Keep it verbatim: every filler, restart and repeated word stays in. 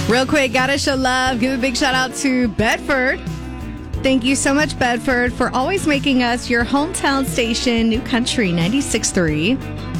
Real quick, gotta show love. Give a big shout out to Bedford. Thank you so much, Bedford, for always making us your hometown station, New Country ninety-six point three.